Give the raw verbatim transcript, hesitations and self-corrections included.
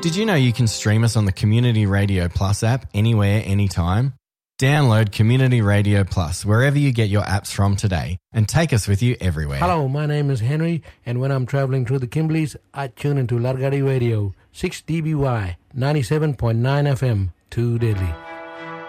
Did you know you can stream us on the Community Radio Plus app anywhere, anytime? Download Community Radio Plus wherever you get your apps from today and take us with you everywhere. Hello, my name is Henry, and when I'm traveling through the Kimberleys, I tune into Largadi Radio, six D B Y, ninety-seven point nine F M, too deadly.